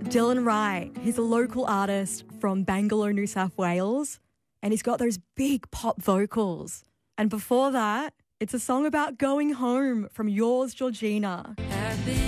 Dylan Wright, he's a local artist from Bangalore, New South Wales, and he's got those big pop vocals. And before that, it's a song about going home from Yours, Georgina.